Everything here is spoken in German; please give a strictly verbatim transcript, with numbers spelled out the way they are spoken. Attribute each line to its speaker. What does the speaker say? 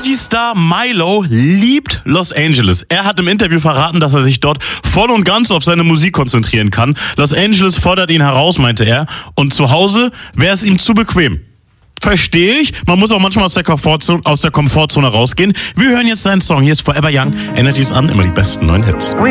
Speaker 1: Energy-Star Milo liebt Los Angeles. Er hat im Interview verraten, dass er sich dort voll und ganz auf seine Musik konzentrieren kann. Los Angeles fordert ihn heraus, meinte er. Und zu Hause wäre es ihm zu bequem. Verstehe ich. Man muss auch manchmal aus der Komfortzone, aus der Komfortzone rausgehen. Wir hören jetzt seinen Song. Hier ist Forever Young. Energy's an, immer die besten neuen Hits.